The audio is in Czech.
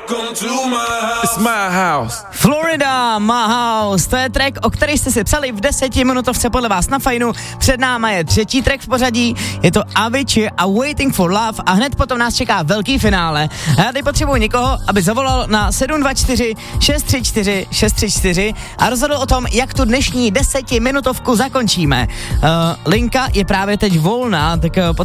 It's my house. Florida, my house, to je track, o který jste si psali v 10minutovce podle vás na Fajnu. Před náma je třetí track v pořadí, je to Avicii a Waiting for Love a hned potom nás čeká velký finále. A já teď potřebuji někoho, aby zavolal na 724 634 634 a rozhodl o tom, jak tu dnešní 10minutovku zakončíme. Linka je právě teď volná, tak